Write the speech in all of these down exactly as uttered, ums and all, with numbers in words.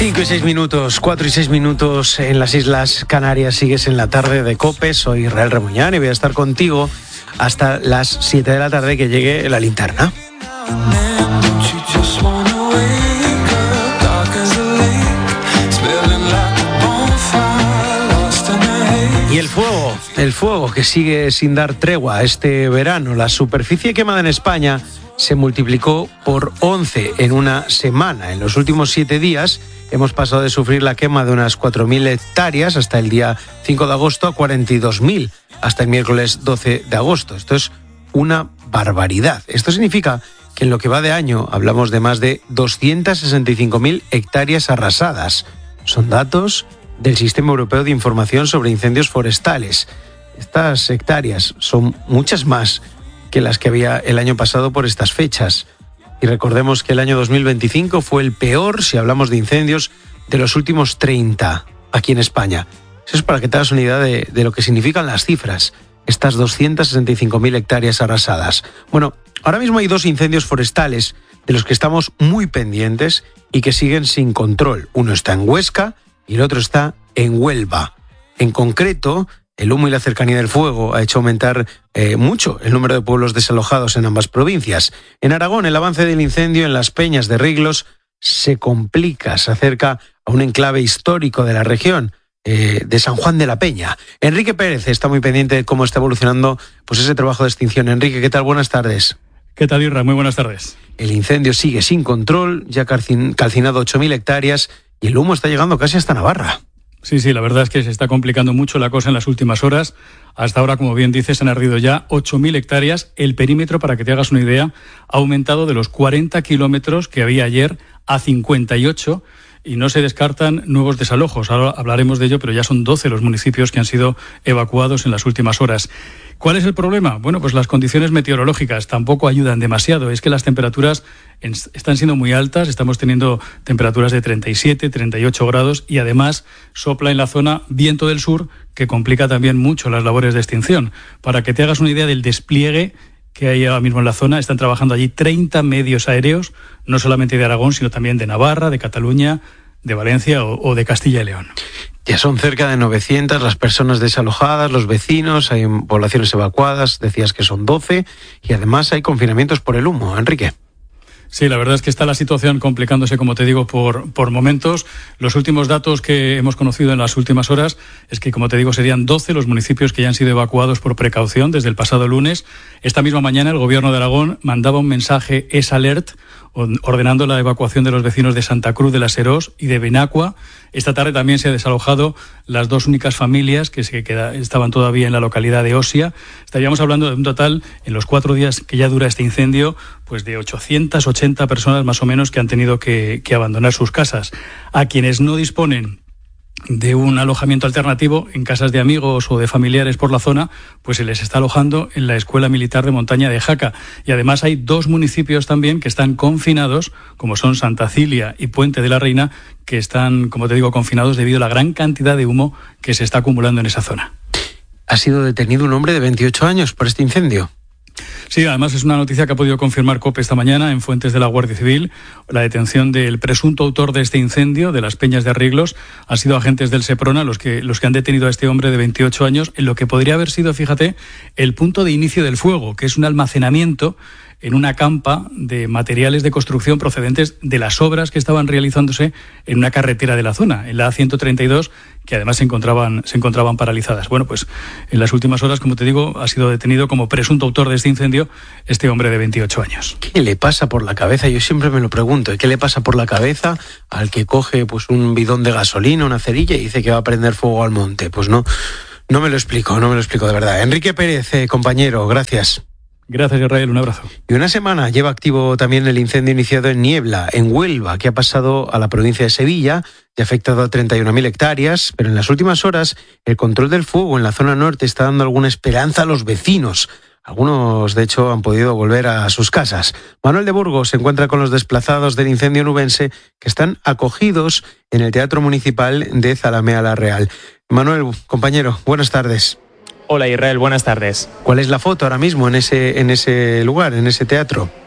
Cinco y seis minutos, cuatro y seis minutos en las Islas Canarias. Sigues en la tarde de COPE. Soy Israel Remuñán y voy a estar contigo hasta las siete de la tarde que llegue la linterna. Y el fuego, el fuego que sigue sin dar tregua este verano. La superficie quemada en España se multiplicó por once en una semana. En los últimos siete días hemos pasado de sufrir la quema de unas cuatro mil hectáreas hasta el día cinco de agosto a cuarenta y dos mil hasta el miércoles doce de agosto. Esto es una barbaridad. Esto significa que en lo que va de año hablamos de más de doscientas sesenta y cinco mil hectáreas arrasadas. Son datos del Sistema Europeo de Información sobre Incendios Forestales. Estas hectáreas son muchas más que las que había el año pasado por estas fechas. Y recordemos que el año dos mil veinticinco fue el peor, si hablamos de incendios, de los últimos treinta aquí en España. Eso es para que te hagas una idea de, de lo que significan las cifras, estas doscientas sesenta y cinco mil hectáreas arrasadas. Bueno, ahora mismo hay dos incendios forestales de los que estamos muy pendientes y que siguen sin control. Uno está en Huesca y el otro está en Huelva. En concreto, el humo y la cercanía del fuego ha hecho aumentar eh, mucho el número de pueblos desalojados en ambas provincias. En Aragón, el avance del incendio en las Peñas de Riglos se complica, se acerca a un enclave histórico de la región, eh, de San Juan de la Peña. Enrique Pérez está muy pendiente de cómo está evolucionando pues, ese trabajo de extinción. Enrique, ¿qué tal? Buenas tardes. ¿Qué tal, Irra? Muy buenas tardes. El incendio sigue sin control, ya ha calcinado ocho mil hectáreas y el humo está llegando casi hasta Navarra. Sí, sí, la verdad es que se está complicando mucho la cosa en las últimas horas. Hasta ahora, como bien dices, han ardido ya ocho mil hectáreas. El perímetro, para que te hagas una idea, ha aumentado de los cuarenta kilómetros que había ayer a cincuenta y ocho y no se descartan nuevos desalojos. Ahora hablaremos de ello, pero ya son doce los municipios que han sido evacuados en las últimas horas. ¿Cuál es el problema? Bueno, pues las condiciones meteorológicas tampoco ayudan demasiado. Es que las temperaturas están siendo muy altas, estamos teniendo temperaturas de treinta y siete, treinta y ocho grados y además sopla en la zona viento del sur que complica también mucho las labores de extinción. Para que te hagas una idea del despliegue que hay ahora mismo en la zona, están trabajando allí treinta medios aéreos, no solamente de Aragón, sino también de Navarra, de Cataluña, de Valencia o, o de Castilla y León. Ya son cerca de novecientas las personas desalojadas, los vecinos, hay poblaciones evacuadas, decías que son doce, y además hay confinamientos por el humo. Enrique. Sí, la verdad es que está la situación complicándose, como te digo, por, por momentos. Los últimos datos que hemos conocido en las últimas horas es que, como te digo, serían doce los municipios que ya han sido evacuados por precaución desde el pasado lunes. Esta misma mañana el Gobierno de Aragón mandaba un mensaje S Alert ordenando la evacuación de los vecinos de Santa Cruz de la Serós y de Benacua. Esta tarde también se ha desalojado las dos únicas familias que se queda, estaban todavía en la localidad de Osia. Estaríamos hablando de un total, en los cuatro días que ya dura este incendio, pues de ochocientas ochenta personas más o menos que han tenido que, que abandonar sus casas. A quienes no disponen de un alojamiento alternativo en casas de amigos o de familiares por la zona, pues se les está alojando en la Escuela Militar de Montaña de Jaca. Y además hay dos municipios también que están confinados, como son Santa Cilia y Puente de la Reina, que están, como te digo, confinados debido a la gran cantidad de humo que se está acumulando en esa zona. Ha sido detenido un hombre de veintiocho años por este incendio. Sí, además es una noticia que ha podido confirmar COPE esta mañana en fuentes de la Guardia Civil. La detención del presunto autor de este incendio de las Peñas de Riglos ha sido agentes del Seprona los que, los que han detenido a este hombre de veintiocho años en lo que podría haber sido, fíjate, el punto de inicio del fuego, que es un almacenamiento en una campa de materiales de construcción procedentes de las obras que estaban realizándose en una carretera de la zona, en la A ciento treinta y dos, que además se encontraban, se encontraban paralizadas. Bueno, pues en las últimas horas, como te digo, ha sido detenido como presunto autor de este incendio este hombre de veintiocho años. ¿Qué le pasa por la cabeza? Yo siempre me lo pregunto. ¿Qué le pasa por la cabeza al que coge pues un bidón de gasolina, una cerilla y dice que va a prender fuego al monte? Pues no, no me lo explico, no me lo explico de verdad. Enrique Pérez, eh, compañero, gracias. Gracias, Israel, un abrazo. Y una semana lleva activo también el incendio iniciado en Niebla, en Huelva, que ha pasado a la provincia de Sevilla y ha afectado a treinta y una mil hectáreas, pero en las últimas horas el control del fuego en la zona norte está dando alguna esperanza a los vecinos. Algunos, de hecho, han podido volver a sus casas. Manuel de Burgos se encuentra con los desplazados del incendio nubense que están acogidos en el Teatro Municipal de Zalamea la Real. Manuel, compañero, buenas tardes. Hola Israel, buenas tardes. ¿Cuál es la foto ahora mismo en ese, en ese lugar, en ese teatro?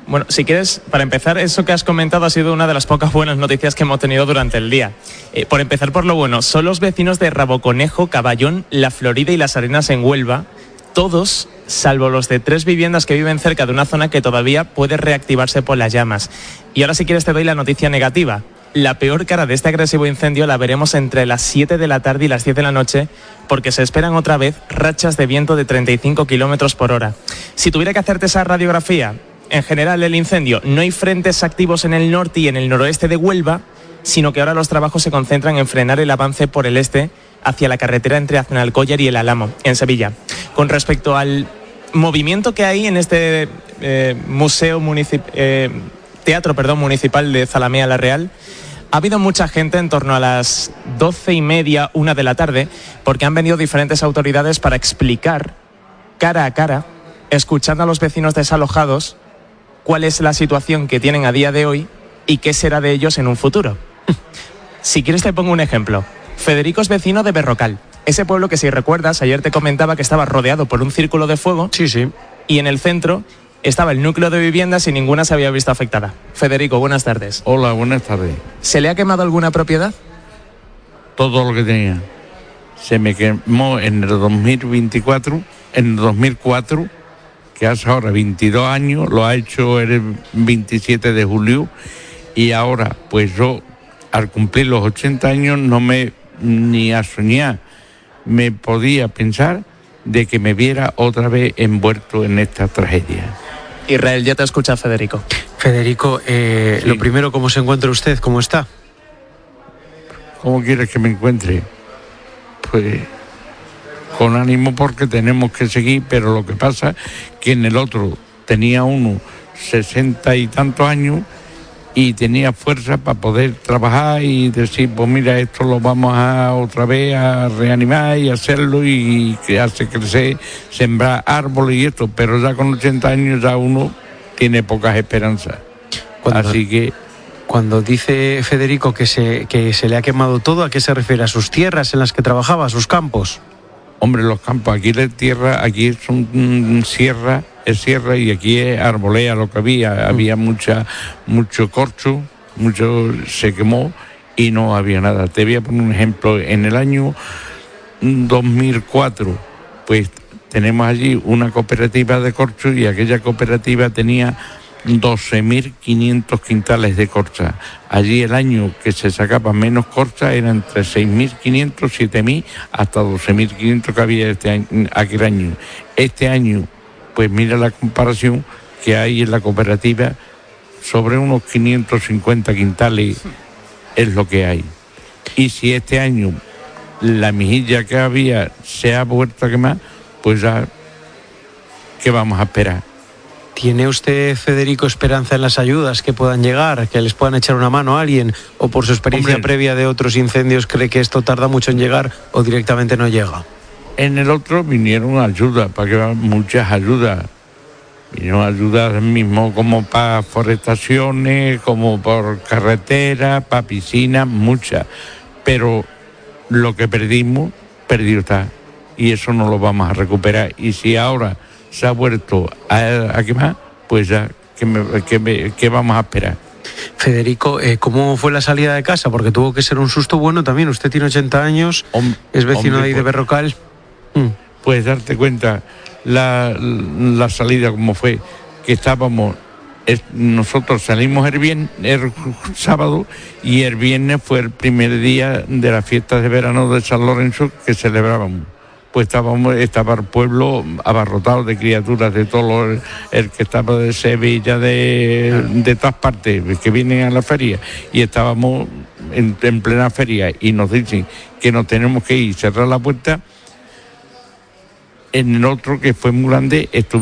Bueno, si quieres, para empezar, eso que has comentado ha sido una de las pocas buenas noticias que hemos tenido durante el día. Eh, por empezar por lo bueno, son los vecinos de Raboconejo, Caballón, La Florida y Las Arenas en Huelva, todos, salvo los de tres viviendas que viven cerca de una zona que todavía puede reactivarse por las llamas. Y ahora, si quieres, te doy la noticia negativa. La peor cara de este agresivo incendio la veremos entre las siete de la tarde y las diez de la noche, porque se esperan otra vez rachas de viento de treinta y cinco kilómetros por hora. Si tuviera que hacerte esa radiografía, en general el incendio, no hay frentes activos en el norte y en el noroeste de Huelva, sino que ahora los trabajos se concentran en frenar el avance por el este hacia la carretera entre Aznalcóllar y El Álamo, en Sevilla. Con respecto al movimiento que hay en este eh, museo municip- eh, teatro perdón, municipal de Zalamea la Real, ha habido mucha gente en torno a las doce y media, una de la tarde, porque han venido diferentes autoridades para explicar cara a cara, escuchando a los vecinos desalojados, cuál es la situación que tienen a día de hoy y qué será de ellos en un futuro. Si quieres te pongo un ejemplo. Federico es vecino de Berrocal, ese pueblo que, si recuerdas, ayer te comentaba que estaba rodeado por un círculo de fuego. Sí, sí. Y en el centro estaba el núcleo de viviendas y ninguna se había visto afectada. Federico, buenas tardes. Hola, buenas tardes. ¿Se le ha quemado alguna propiedad? Todo lo que tenía. Se me quemó en el dos mil veinticuatro, en el dos mil cuatro, que hace ahora veintidós años, lo ha hecho el veintisiete de julio, y ahora, pues yo, al cumplir los ochenta años, no me ni a soñar me podía pensar de que me viera otra vez envuelto en esta tragedia. Israel, ya te escucha Federico. Federico, eh, sí. Lo primero, ¿cómo se encuentra usted? ¿Cómo está? ¿Cómo quieres que me encuentre? Pues con ánimo, porque tenemos que seguir, pero lo que pasa que en el otro tenía uno sesenta y tantos años y tenía fuerza para poder trabajar y decir, pues mira, esto lo vamos a otra vez a reanimar y hacerlo y que hace crecer, sembrar árboles y esto, pero ya con ochenta años ya uno tiene pocas esperanzas. Cuando, Así que... Cuando dice Federico que se, que se le ha quemado todo, ¿a qué se refiere? ¿A sus tierras en las que trabajaba, a sus campos? Hombre, los campos, aquí la tierra, aquí son mm, sierra, es sierra y aquí es arbolea lo que había. Mm. Había mucha, mucho corcho, mucho se quemó y no había nada. Te voy a poner un ejemplo. En el año dos mil cuatro, pues tenemos allí una cooperativa de corcho y aquella cooperativa tenía doce mil quinientos quintales de corcha. Allí el año que se sacaba menos corcha era entre seis mil quinientos, siete mil hasta doce mil quinientos que había este año, aquel año. Este año, pues mira la comparación que hay en la cooperativa, sobre unos quinientos cincuenta quintales es lo que hay. Y si este año la mejilla que había se ha vuelto a quemar, pues ya, ¿qué vamos a esperar? ¿Tiene usted, Federico, esperanza en las ayudas que puedan llegar, que les puedan echar una mano a alguien? ¿O por su experiencia Hombre, previa de otros incendios cree que esto tarda mucho en llegar o directamente no llega? En el otro vinieron ayudas, para que muchas ayudas. Vinieron ayudas mismo como para forestaciones, como por carretera, para piscinas, muchas. Pero lo que perdimos, perdido está. Y eso no lo vamos a recuperar. Y si ahora se ha vuelto a, a quemar, pues ya, ¿qué, me, qué, me, qué vamos a esperar? Federico, eh, ¿cómo fue la salida de casa? Porque tuvo que ser un susto bueno también. Usted tiene ochenta años, Hom- es vecino hombre, de ahí de Berrocal. Mm. Puedes darte cuenta la, la salida como fue, que estábamos, es, nosotros salimos el, viernes, el sábado y el viernes fue el primer día de las fiestas de verano de San Lorenzo que celebrábamos. Pues estábamos, estaba el pueblo abarrotado de criaturas de todo el, el que estaba de Sevilla, de, de todas partes, que vienen a la feria, y estábamos en, en plena feria y nos dicen que nos tenemos que ir, cerrar la puerta. En el otro, que fue muy grande, estuvimos